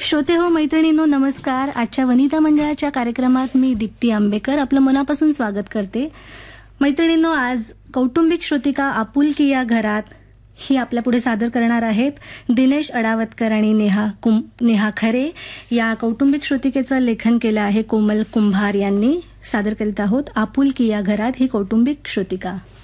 श्रोते हो, मैत्रिणींनो, नमस्कार. आजच्या वनिता मंडळाच्या कार्यक्रमात मी दीप्ती आंबेकर आपलं मनापासून स्वागत करते. मैत्रिणींनो, आज कौटुंबिक श्रुतिका आपुलकी या घरात ही आपल्या पुढे सादर करणार आहेत दिनेश अडावतकर आणि नेहा खरे. या कौटुंबिक श्रुतिकेचं लेखन केलं आहे कोमल कुंभार यांनी. सादर करीत आहोत आपुलकी या घरात ही कौटुंबिक श्रुतिका.